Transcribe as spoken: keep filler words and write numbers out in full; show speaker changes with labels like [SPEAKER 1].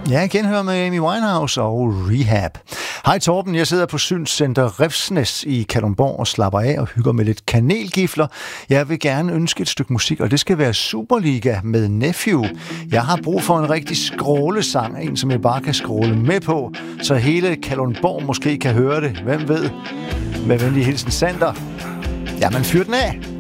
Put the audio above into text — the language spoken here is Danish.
[SPEAKER 1] Ja, igen hører med Amy Winehouse og Rehab. Hej Torben, jeg sidder på Synscenter Refsnæs i Kalundborg og slapper af og hygger med lidt kanelgifler. Jeg vil gerne ønske et stykke musik, og det skal være Superliga med Nephew. Jeg har brug for en rigtig skrålesang, en som jeg bare kan skråle med på, så hele Kalundborg måske kan høre det. Hvem ved? Med venlig hilsen, Sander. Jamen, fyr den af!